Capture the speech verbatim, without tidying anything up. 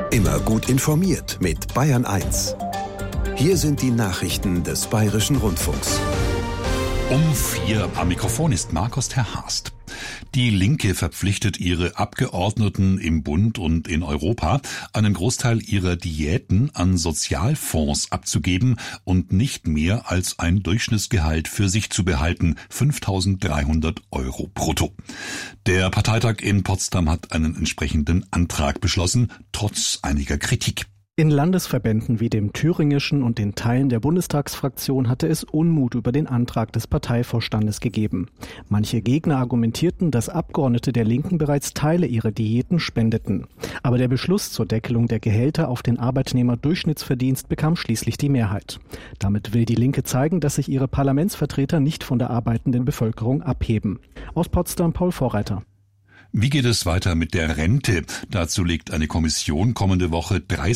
Immer gut informiert mit Bayern eins. Hier sind die Nachrichten des Bayerischen Rundfunks. Um vier am Mikrofon ist Markus Terhast. Die Linke verpflichtet ihre Abgeordneten im Bund und in Europa, einen Großteil ihrer Diäten an Sozialfonds abzugeben und nicht mehr als ein Durchschnittsgehalt für sich zu behalten, fünftausenddreihundert Euro brutto. Der Parteitag in Potsdam hat einen entsprechenden Antrag beschlossen, trotz einiger Kritik. In Landesverbänden wie dem thüringischen und den Teilen der Bundestagsfraktion hatte es Unmut über den Antrag des Parteivorstandes gegeben. Manche Gegner argumentierten, dass Abgeordnete der Linken bereits Teile ihrer Diäten spendeten. Aber der Beschluss zur Deckelung der Gehälter auf den Arbeitnehmerdurchschnittsverdienst bekam schließlich die Mehrheit. Damit will die Linke zeigen, dass sich ihre Parlamentsvertreter nicht von der arbeitenden Bevölkerung abheben. Aus Potsdam Paul Vorreiter. Wie geht es weiter mit der Rente? Dazu legt eine Kommission kommende Woche drei